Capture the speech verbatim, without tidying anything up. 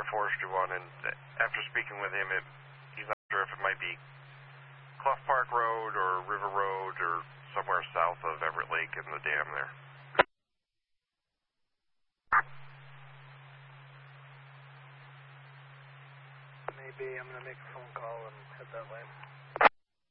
forestry one, and after speaking with him, it, he's not sure if it might be Clough Park Road or River Road or somewhere south of Everett Lake and the dam there. Maybe I'm going to make a phone call and head that way.